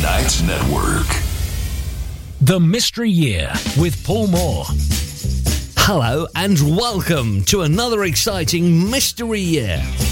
Night Network. The Mystery Year with Paul Moore. Hello and welcome to another exciting Mystery Year